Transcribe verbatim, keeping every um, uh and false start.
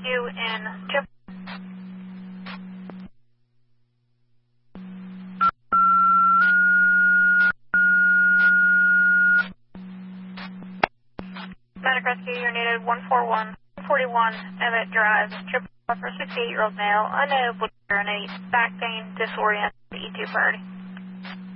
rescue in Chip. Medic rescue, you're needed one four one, forty-one, Evett Drive, Chip for sixty-eight-year-old male, unable to urinate, back pain, disoriented, E two priority.